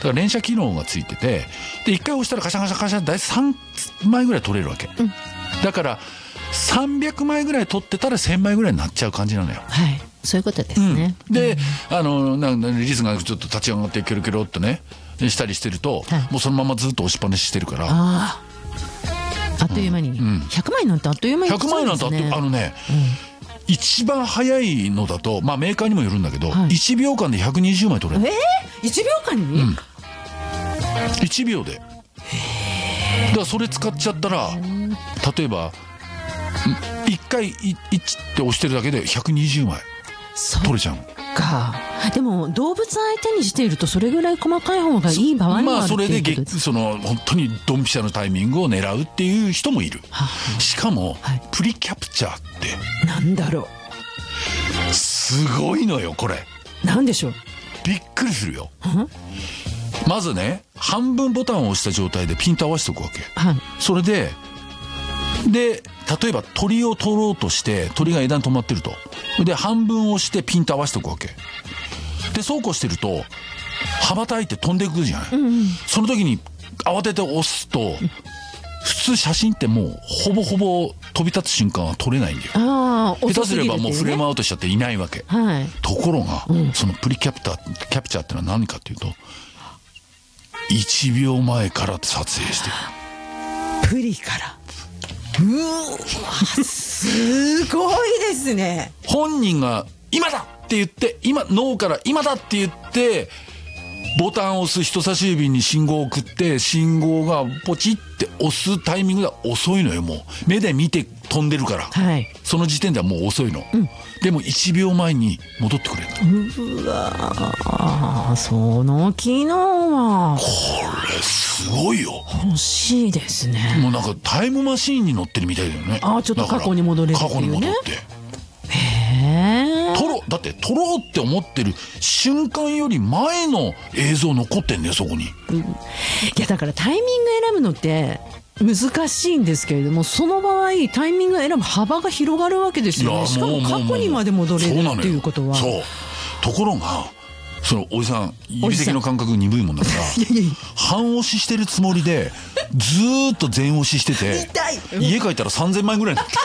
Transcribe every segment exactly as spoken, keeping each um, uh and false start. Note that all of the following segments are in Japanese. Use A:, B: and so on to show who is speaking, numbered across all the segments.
A: から連射機能がついてて、でいっかい押したらカシャカシャカシャ大体さんまいぐらい取れるわけ、うん、だからさんびゃくまいぐらい取ってたらせんまいぐらいになっちゃう感じなのよ。
B: はい、そういうことですね、
A: うん、で、うん、あのなんかリスがちょっと立ち上がってキョロキョロっとねしたりしてると、はい、もうそのままずっと押しっぱなししてるから、
B: ああっという間に、うん、ひゃくまいなんてあっという間にいっちゃうんですね。ひゃくまいなんてあのね、うん、一番早いのだと、まあ、メーカーにもよるんだけど、はい、いちびょうかんでひゃくにじゅうまい取れる。 えー、いちびょうかんに、うん、
A: いちびょうで。だからそれ使っちゃったら例えばいっかいいちって押してるだけでひゃくにじゅうまい取れちゃう
B: か。でも動物相手にしているとそれぐらい細かい方がいい場合もあるっていうことです。まあそれでその本当にドンピシャのタイミングを狙うっていう人もいる。しかも、はい、プリキャプチャーってなんだろ
A: う、すごいのよこれ。
B: なんでしょう。
A: びっくりするよ。まずね半分ボタンを押した状態でピンと合わせておくわけ、はい、それでで例えば鳥を取ろうとして鳥が枝に止まってると、で半分押してピンと合わせておくわけで、そうこうしてると羽ばたいて飛んでいくじゃない、うんうん、その時に慌てて押すと、うん、普通写真ってもうほぼほぼ飛び立つ瞬間は撮れないんだよ。あ下手すればもうフレームアウトしちゃっていないわけ、はい、ところが、うん、そのプリキャプターキャプチャーってのは何かっていうといちびょうまえから撮影してる。
B: プリからうわすごいですね。
A: 本人が今だって言って今脳から今だって言ってボタンを押す人差し指に信号を送って信号がポチって押すタイミングが遅いのよ。もう目で見て飛んでるから、はい、その時点ではもう遅いの、うん、でもいちびょうまえに戻ってくれる。
B: うわその機能は
A: これすごいよ。
B: 欲しいですね。
A: もうなんかタイムマシーンに乗ってるみたいだよね。
B: あちょっと過去に戻れるっていうね。過去に戻ってへえ。撮ろだって撮ろうって思ってる瞬間より前の映像残ってんねそこに、うん、いやだからタイミング選ぶのって難しいんですけれども、その場合タイミングを選ぶ幅が広がるわけですよね。しかも過去にまで戻れるっていうことは。
A: そうところがそのおじさん指先の感覚鈍いもんだから半押ししてるつもりでずーっと全押ししてて家帰ったらさんぜんまいぐらいになって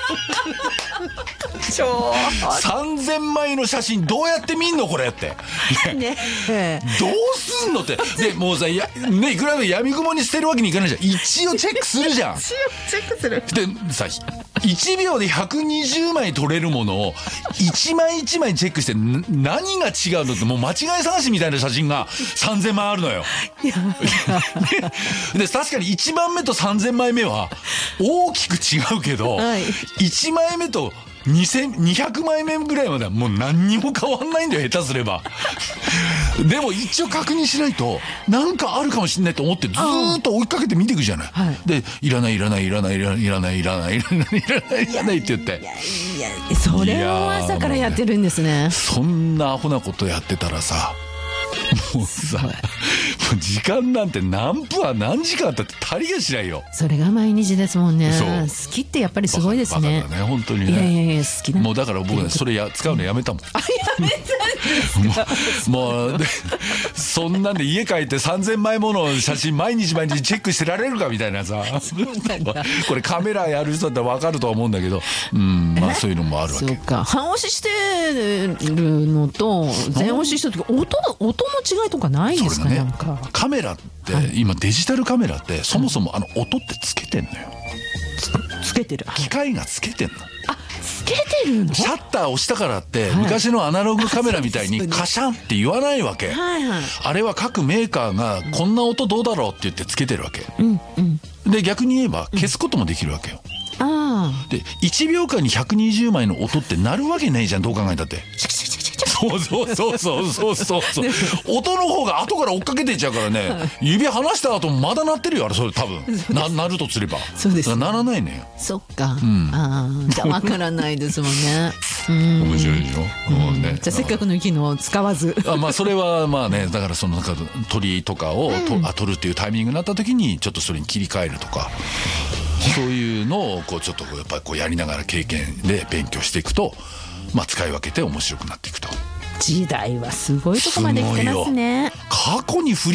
A: さんぜんまいの写真どうやって見んのこれって、ねね、どうすんのってでもうさや、ね、いくらでも闇雲に捨てるわけにいかないじゃん。一応チェックするじゃん一応チェックするでさいちびょうでひゃくにじゅうまい撮れるものをいちまいいちまいチェックして何が違うのってもう間違い探しみたいな写真がさんぜんまいあるのよで確かにいちばんめとさんぜんまいめは大きく違うけど、はい、いちまいめとにせんにひゃくまいめぐらいまではもう何にも変わんないんだよ下手すればでも一応確認しないとなんかあるかもしれないと思ってずーっと追いかけて見ていくじゃない、はい、でいらないいらないいらないいらないいらないいらないいらないいらないいらないって言って、いや
B: いやそれを朝からやってるんですね。
A: そんなアホなことやってたらさもうさもう時間なんて何分は何時間あったって足りやしないよ。それ
B: が毎日ですもんね。好きってやっぱりすごいですね。
A: バカだね本当にね。
B: いやいやいや好きだ。
A: もうだから僕ねそれや使うのやめたもん。あやめたんですか。もうもうでそんなんで家帰ってさんぜんまいもの写真毎日毎日チェックしてられるかみたいなさこれカメラやる人だったら分かるとは思うんだけど、うんまあそういうのもあるわけ。
B: そうか半押ししてるのと全押ししてる時音音の違いとかないですかね。なんか
A: カメラって今デジタルカメラってそもそもあの音ってつけてんのよ。
B: つけてる
A: 機械がつけてんの。
B: あつけてるの。
A: シャッター押したからって昔のアナログカメラみたいにカシャンって言わないわけ。あれは各メーカーがこんな音どうだろうって言ってつけてるわけ。で逆に言えば消すこともできるわけよ。でいちびょうかんにひゃくにじゅうまいの音って鳴るわけないじゃんどう考えたって。そうそうそうそうそうそうそう音の方が後から追っかけていっちゃうからね、はい、指離した後もまだ鳴ってるよあれそれ多分な鳴るとすれば
B: そうです、ね、
A: 鳴らないのよ。
B: そっか、うん、あじゃあ分からないですもんね
A: 面白いでしょ、うんね、
B: じゃあせっかくの機能を使わず
A: あ、まあ、それはまあねだからそのなんか鳥とかをと、うん、あ取るっていうタイミングになった時にちょっとそれに切り替えるとかそういうのをこうちょっとやっぱりこうやりながら経験で勉強していくと、まあ、使い分けて面白くなっていくと。
B: 時代はすごいとこまで来てますね。
A: 過去に振り